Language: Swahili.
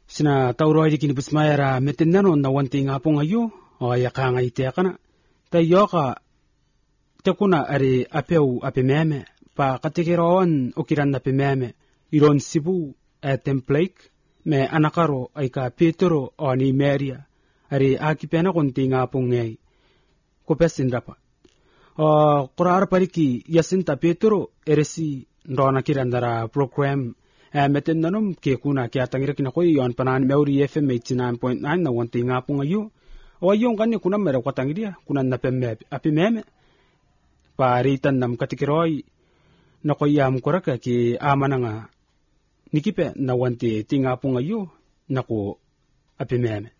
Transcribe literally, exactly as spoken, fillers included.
Sina tauroi dikini busmayara metenano na wanti ngapong ayo o yakanga itekana. Ta yoka tekuna ari apeu apimeme pa katikirawan okiran na pimeme iron sibu a template me anakaro ay ka Petro o ni Maria ari akipena konti ngapong ngay kopesin rapa. O kurar pariki yasinta Petro eresi ndona kirandara program Uh, meten nanum ke kuna ke atangira kina koy yon panan meuri F M eighty-nine point nine na wanti ngapong ayo o ayo ngani kuna mera kwatangiria kuna na pemme api meme paritan nam katikiroi na koyam koraka ki amana nga nikipe na wanti tingapong ayo nako api meme